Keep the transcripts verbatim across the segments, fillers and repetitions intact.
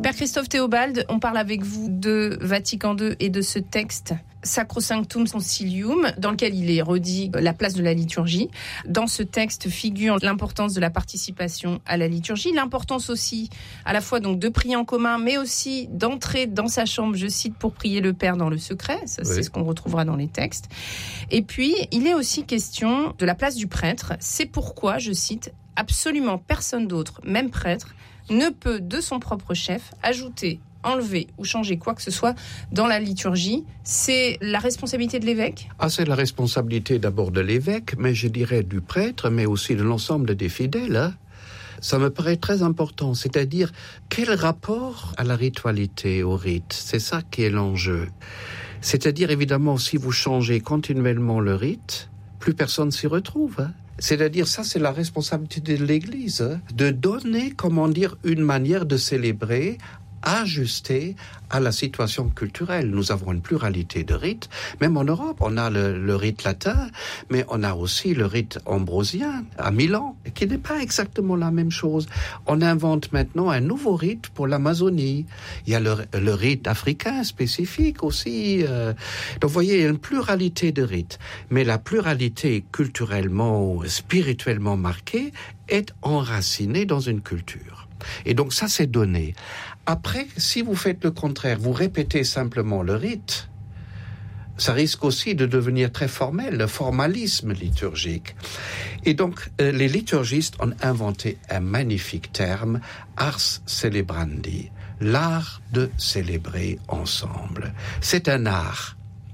Père Christophe Théobald, on parle avec vous de Vatican deux et de ce texte Sacrosanctum Concilium, dans lequel il est redit la place de la liturgie. Dans ce texte figure l'importance de la participation à la liturgie, l'importance aussi à la fois donc de prier en commun, mais aussi d'entrer dans sa chambre, je cite, pour prier le Père dans le secret. Ça, oui. C'est ce qu'on retrouvera dans les textes. Et puis, il est aussi question de la place du prêtre. C'est pourquoi, je cite, absolument personne d'autre, même prêtre, ne peut de son propre chef ajouter, enlever ou changer quoi que ce soit dans la liturgie. C'est la responsabilité de l'évêque ? Ah, c'est la responsabilité d'abord de l'évêque, mais je dirais du prêtre, mais aussi de l'ensemble des fidèles. Hein. Ça me paraît très important, c'est-à-dire quel rapport à la ritualité, au rite ? C'est ça qui est l'enjeu. C'est-à-dire, évidemment, si vous changez continuellement le rite, plus personne s'y retrouve. Hein. C'est-à-dire, ça, c'est la responsabilité de l'Église, hein, de donner, comment dire, une manière de célébrer ajustée à la situation culturelle. Nous avons une pluralité de rites. Même en Europe, on a le, le rite latin, mais on a aussi le rite ambrosien à Milan, qui n'est pas exactement la même chose. On invente maintenant un nouveau rite pour l'Amazonie. Il y a le, le rite africain spécifique aussi. Euh. Donc, vous voyez, il y a une pluralité de rites. Mais la pluralité culturellement, spirituellement marquée est enracinée dans une culture. Et donc ça, c'est donné. Après, si vous faites le contraire, vous répétez simplement le rite, ça risque aussi de devenir très formel, le formalisme liturgique. Et donc, euh, les liturgistes ont inventé un magnifique terme, ars celebrandi, l'art de célébrer ensemble. C'est un art.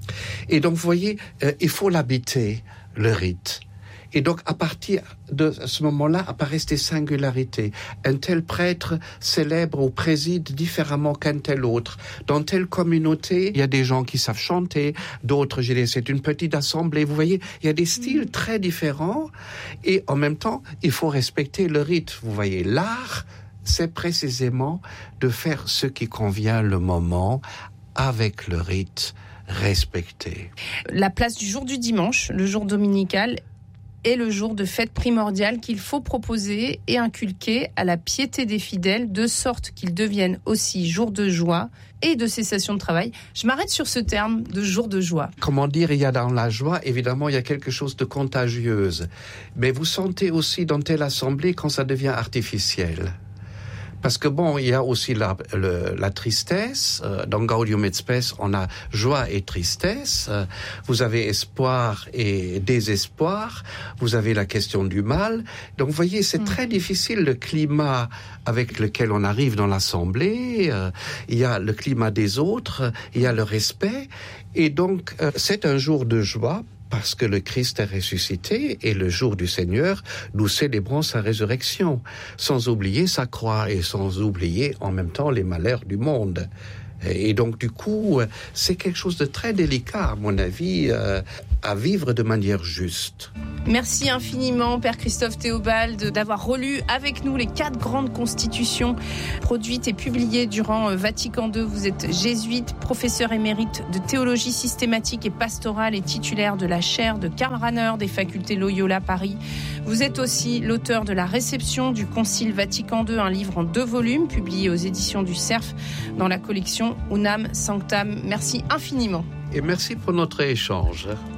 Et donc, vous voyez, euh, il faut l'habiter, le rite. Et donc, à partir de ce moment-là, apparaissent des singularités. Un tel prêtre célèbre ou préside différemment qu'un tel autre. Dans telle communauté, il y a des gens qui savent chanter, d'autres, je dirais, c'est une petite assemblée. Vous voyez, il y a des styles très différents. Et en même temps, il faut respecter le rite. Vous voyez, l'art, c'est précisément de faire ce qui convient le moment avec le rite respecté. La place du jour du dimanche, le jour dominical, est le jour de fête primordial qu'il faut proposer et inculquer à la piété des fidèles, de sorte qu'ils deviennent aussi jour de joie et de cessation de travail. Je m'arrête sur ce terme de jour de joie. Comment dire, il y a dans la joie, évidemment, il y a quelque chose de contagieuse. Mais vous sentez aussi dans telle assemblée quand ça devient artificiel. Parce que bon, il y a aussi la, le, la tristesse. Dans Gaudium et Spes, on a joie et tristesse. Vous avez espoir et désespoir. Vous avez la question du mal. Donc, vous voyez, c'est mmh. très difficile le climat avec lequel on arrive dans l'assemblée. Il y a le climat des autres. Il y a le respect. Et donc, c'est un jour de joie. Parce que le Christ est ressuscité et le jour du Seigneur, nous célébrons sa résurrection, sans oublier sa croix et sans oublier en même temps les malheurs du monde. Et donc du coup, c'est quelque chose de très délicat, à mon avis, euh, à vivre de manière juste. Merci infiniment, Père Christophe Théobald, d'avoir relu avec nous les quatre grandes constitutions produites et publiées durant Vatican deux. Vous êtes jésuite, professeur émérite de théologie systématique et pastorale et titulaire de la chaire de Karl Rahner des facultés Loyola Paris. Vous êtes aussi l'auteur de la réception du Concile Vatican deux, un livre en deux volumes publié aux éditions du Cerf dans la collection Unam Sanctam. Merci infiniment. Et merci pour notre échange.